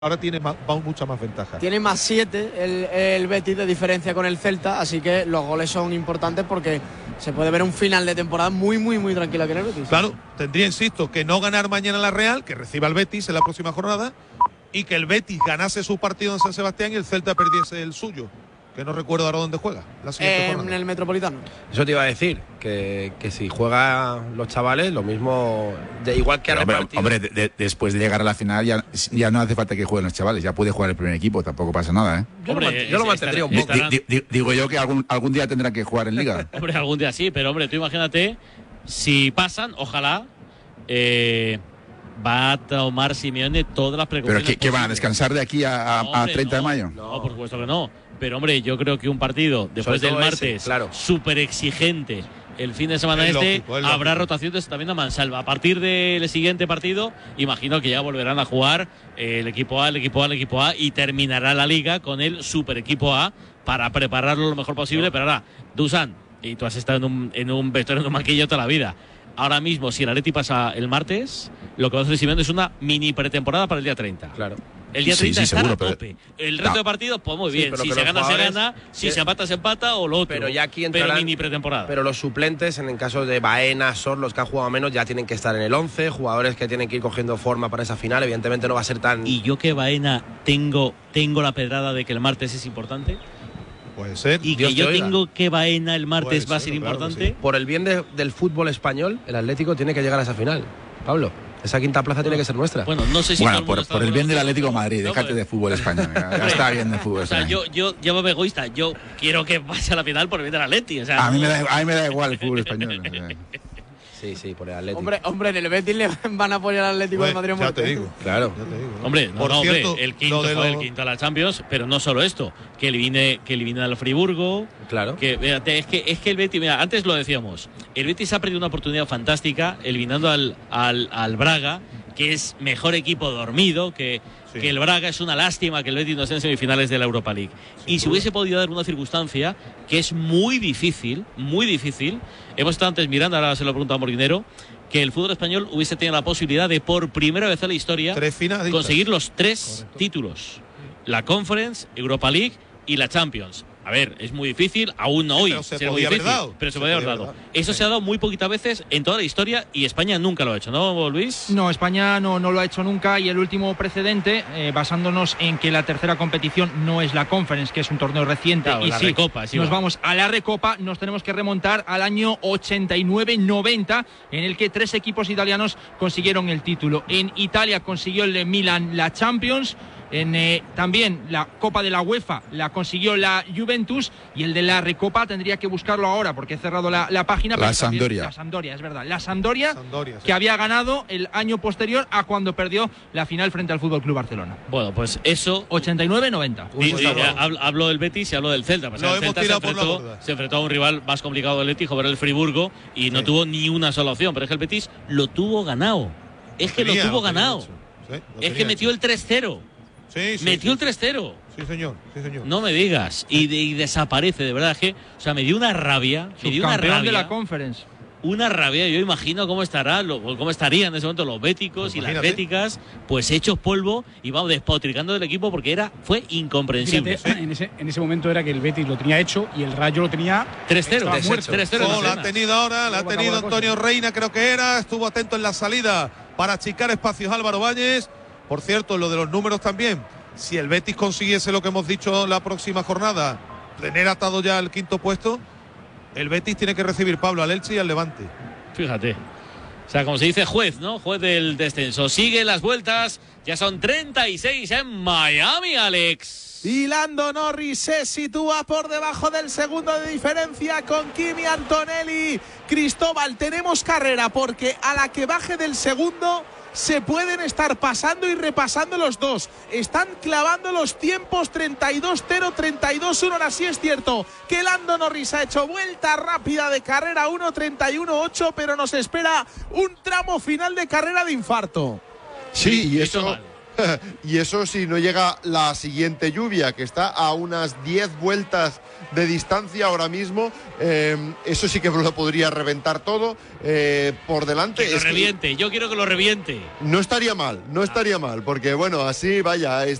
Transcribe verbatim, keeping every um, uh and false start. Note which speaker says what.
Speaker 1: ahora tiene más, va mucha más ventaja.
Speaker 2: Tiene más siete el, el Betis de diferencia con el Celta, así que los goles son importantes porque se puede ver un final de temporada muy, muy, muy tranquila que en el Betis.
Speaker 1: Claro, tendría, insisto, que no ganar mañana la Real, que reciba el Betis en la próxima jornada, y que el Betis ganase su partido en San Sebastián y el Celta perdiese el suyo, que no recuerdo ahora dónde juega. La siguiente
Speaker 2: en
Speaker 1: jornada.
Speaker 2: el Metropolitano.
Speaker 3: Eso te iba a decir, que, que si juegan los chavales, lo mismo, de igual que ha
Speaker 4: hombre,
Speaker 3: repartido.
Speaker 4: hombre de, de, después de llegar a la final ya, ya no hace falta que jueguen los chavales, ya puede jugar el primer equipo, tampoco pasa nada, ¿eh?
Speaker 3: Yo,
Speaker 5: Hombre,
Speaker 3: lo, mant- yo lo mantendría un
Speaker 4: Di-
Speaker 3: poco.
Speaker 4: di- di- digo yo que algún, algún día tendrá que jugar en Liga.
Speaker 5: Hombre, algún día sí, pero hombre, tú imagínate, si pasan, ojalá, eh, va a tomar Simeone todas las
Speaker 4: Pero
Speaker 5: precauciones.
Speaker 4: ¿qué, qué van a
Speaker 5: posibles.
Speaker 4: descansar de aquí a, a,
Speaker 5: No,
Speaker 4: a
Speaker 5: hombre,
Speaker 4: treinta de
Speaker 5: no,
Speaker 4: mayo?
Speaker 5: No, por supuesto que no. Pero hombre, yo creo que un partido después
Speaker 3: Sobre
Speaker 5: del
Speaker 3: todo
Speaker 5: martes,
Speaker 3: ese, claro.
Speaker 5: súper exigente, el fin de semana
Speaker 1: Es
Speaker 5: este,
Speaker 1: lógico, es
Speaker 5: habrá
Speaker 1: lógico.
Speaker 5: rotaciones también a mansalva. A partir del siguiente partido, imagino que ya volverán a jugar eh, el equipo A, el equipo A, el equipo A y terminará la liga con el super equipo A para prepararlo lo mejor posible. No. Pero ahora, Dusan, y tú has estado en un, en un vestuario, en un banquillo toda la vida. Ahora mismo, si el Atleti pasa el martes, lo que va a hacer Simeone es una mini pretemporada para el día treinta.
Speaker 3: Claro.
Speaker 5: El día
Speaker 4: Sí,
Speaker 5: treinta
Speaker 4: sí,
Speaker 5: estar
Speaker 4: seguro,
Speaker 5: a tope. El resto
Speaker 4: no.
Speaker 5: de partidos, pues muy
Speaker 3: Sí,
Speaker 5: bien.
Speaker 3: pero
Speaker 5: Si
Speaker 3: que
Speaker 5: se
Speaker 3: los
Speaker 5: gana, se
Speaker 3: jugadores-
Speaker 5: gana. Si
Speaker 3: que-
Speaker 5: se empata, se empata o lo otro.
Speaker 3: Pero ya aquí
Speaker 5: Pero
Speaker 3: entrarán,
Speaker 5: mini pretemporada.
Speaker 3: Pero los suplentes, en el caso de Baena, Sor, los que han jugado menos, ya tienen que estar en el once. Jugadores que tienen que ir cogiendo forma para esa final. Evidentemente no va a ser tan.
Speaker 5: Y yo que Baena tengo, tengo la pedrada de que el martes es importante.
Speaker 1: Puede ser.
Speaker 5: Y
Speaker 3: Dios
Speaker 5: que
Speaker 3: te
Speaker 5: yo
Speaker 3: oiga.
Speaker 5: tengo que Baena el martes
Speaker 1: Puede
Speaker 5: va a
Speaker 1: ser,
Speaker 5: ser
Speaker 1: claro que
Speaker 5: importante.
Speaker 1: sí.
Speaker 3: Por el bien de- del fútbol español, el Atlético tiene que llegar a esa final. Pablo, esa quinta plaza tiene que ser nuestra.
Speaker 5: Bueno, no sé si todo
Speaker 4: Bueno,
Speaker 5: el mundo
Speaker 4: por,
Speaker 5: está
Speaker 4: por
Speaker 5: de
Speaker 4: el bien del
Speaker 5: acuerdo,
Speaker 4: Atlético de
Speaker 5: pero-
Speaker 4: Madrid,
Speaker 5: no,
Speaker 4: déjate
Speaker 5: pues-
Speaker 4: de fútbol español. Ya, ya está bien de fútbol
Speaker 5: O sea,
Speaker 4: español.
Speaker 5: yo, yo, yo me egoísta. Yo quiero que pase a la final por el bien del Atleti. O sea,
Speaker 4: A mí,
Speaker 5: no-
Speaker 4: me da, a mí me da igual el fútbol español. o sea.
Speaker 3: Sí, sí, por el Atlético.
Speaker 2: Hombre, hombre, en el Betis le van a apoyar al Atlético de
Speaker 1: Bueno,
Speaker 2: Madrid. a
Speaker 1: ya
Speaker 2: muerte.
Speaker 1: te digo.
Speaker 3: Claro.
Speaker 1: Ya te digo.
Speaker 5: Hombre, no,
Speaker 1: Por
Speaker 5: no, hombre,
Speaker 1: cierto,
Speaker 5: el quinto
Speaker 1: lo de
Speaker 5: fue el
Speaker 1: lo-
Speaker 5: quinto a la Champions, pero no solo esto, que elimine, que elimine al Friburgo,
Speaker 3: Claro.
Speaker 5: que fíjate, es que es que el Betis, mira, antes lo decíamos, el Betis ha perdido una oportunidad fantástica eliminando al, al, al Braga, que es mejor equipo dormido, que,
Speaker 1: Sí.
Speaker 5: que el Braga es una lástima que el Betis no esté en semifinales de la Europa League. Y si hubiese podido dar una circunstancia que es muy difícil, muy difícil, hemos estado antes mirando, ahora se lo pregunto a Morinero, que el fútbol español hubiese tenido la posibilidad de por primera vez en la historia
Speaker 1: Tres finalistas.
Speaker 5: conseguir los tres
Speaker 1: Correcto.
Speaker 5: títulos: la Conference, Europa League y la Champions. A ver, es muy difícil, aún no hoy,
Speaker 1: Pero se
Speaker 5: será muy
Speaker 1: podía haber
Speaker 5: difícil,
Speaker 1: dado.
Speaker 5: pero se,
Speaker 1: Se
Speaker 5: podía haber
Speaker 1: podía
Speaker 5: dado.
Speaker 1: haber dado.
Speaker 5: Eso
Speaker 1: Sí.
Speaker 5: se ha dado muy poquitas veces en toda la historia y España nunca lo ha hecho, ¿no, Luis?
Speaker 6: No, España no, no lo ha hecho nunca y el último precedente, eh, basándonos en que la tercera competición no es la Conference, que es un torneo reciente,
Speaker 5: Claro,
Speaker 6: y
Speaker 5: la
Speaker 6: sí,
Speaker 5: Recopa, sí
Speaker 6: nos
Speaker 5: va.
Speaker 6: vamos a la Recopa, nos tenemos que remontar al año ochenta y nueve noventa, en el que tres equipos italianos consiguieron el título. En Italia consiguió el Milan la Champions. En, eh, también la Copa de la UEFA la consiguió la Juventus, y el de la Recopa tendría que buscarlo ahora porque he cerrado la, la página.
Speaker 4: La
Speaker 6: pero también-
Speaker 4: Sampdoria.
Speaker 6: La Sampdoria, es verdad. La Sampdoria,
Speaker 1: Sampdoria, sí.
Speaker 6: que había ganado el año posterior a cuando perdió la final frente al Fútbol Club Barcelona.
Speaker 5: Bueno, pues eso.
Speaker 6: ochenta y nueve noventa.
Speaker 5: Y- y,
Speaker 1: pues está bueno.
Speaker 5: hablo, hablo del Betis y hablo del Celta. Pues
Speaker 1: Lo
Speaker 5: el
Speaker 1: hemos
Speaker 5: Celta se
Speaker 1: tirado por la
Speaker 5: enfrentó,
Speaker 1: borda.
Speaker 5: se enfrentó a un rival más complicado del Betis, como era el Friburgo, y no
Speaker 1: Sí.
Speaker 5: tuvo ni una sola opción. Pero es que el Betis lo tuvo ganado. Es que
Speaker 1: Tenía,
Speaker 5: lo tuvo
Speaker 1: tenía
Speaker 5: ganado.
Speaker 1: hecho. Sí, lo
Speaker 5: Es
Speaker 1: tenía
Speaker 5: que metió
Speaker 1: hecho.
Speaker 5: el tres cero.
Speaker 1: Sí, sí,
Speaker 5: Metió
Speaker 1: sí,
Speaker 5: el tres cero.
Speaker 1: Sí, señor. Sí, señor.
Speaker 5: No me digas. Y, de- y desaparece, de verdad. Que, o sea, me dio una rabia. Me dio una
Speaker 6: Subcampeón
Speaker 5: rabia.
Speaker 6: de la Conference.
Speaker 5: Una rabia. Yo imagino cómo estará, lo- cómo estarían en ese momento los béticos y las
Speaker 1: Imagínate.
Speaker 5: béticas, pues hechos polvo y vamos despotricando del equipo porque era fue incomprensible.
Speaker 7: Fíjate, en, ese, en ese momento era que el Betis lo tenía hecho y el Rayo lo tenía
Speaker 5: tres cero.
Speaker 7: estaba muerto.
Speaker 5: tres cero.
Speaker 1: Oh, la ha tenido ahora, la ha
Speaker 7: Luego
Speaker 1: tenido
Speaker 7: acabó la
Speaker 1: Antonio
Speaker 7: cosa.
Speaker 1: Reina, creo que era. Estuvo atento en la salida para achicar espacios Álvaro Báñez. Por cierto, lo de los números también. Si el Betis consiguiese lo que hemos dicho la próxima jornada, tener atado ya el quinto puesto, el Betis tiene que recibir Pablo al Elche y al Levante.
Speaker 5: Fíjate. O sea, como se dice juez, ¿no? Juez del descenso. Sigue las vueltas. Ya son treinta y seis en Miami, Alex.
Speaker 8: Y Lando Norris se sitúa por debajo del segundo de diferencia con Kimi Antonelli. Cristóbal, tenemos carrera porque a la que baje del segundo se pueden estar pasando y repasando los dos. Están clavando los tiempos treinta y dos cero, treinta y dos uno. Ahora sí es cierto que Lando Norris ha hecho vuelta rápida de carrera uno treinta y uno ocho, pero nos espera un tramo final de carrera de infarto.
Speaker 4: Sí, y
Speaker 5: Hizo
Speaker 4: eso,
Speaker 5: mal.
Speaker 9: Y eso si no llega la siguiente lluvia, que está a unas diez vueltas de distancia ahora mismo, eh, eso sí que lo podría reventar todo eh, por delante.
Speaker 5: Que lo
Speaker 9: es
Speaker 5: reviente,
Speaker 9: que
Speaker 5: yo quiero que lo reviente.
Speaker 9: no estaría mal, no estaría mal, porque bueno, así vaya,